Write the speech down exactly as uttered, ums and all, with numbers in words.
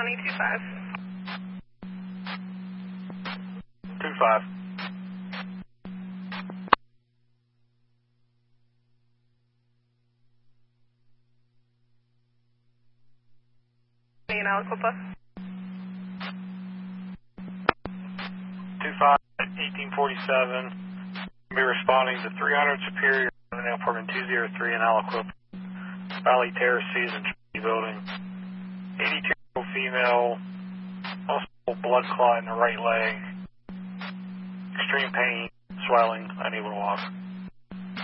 responding two five. two five. In Aliquippa. two five, eighteen forty-seven. Be responding to three hundred Superior, apartment two oh three in Aliquippa. Valley Terraces and building. eighty-two female, also blood clot in the right leg. Extreme pain, swelling, unable to walk.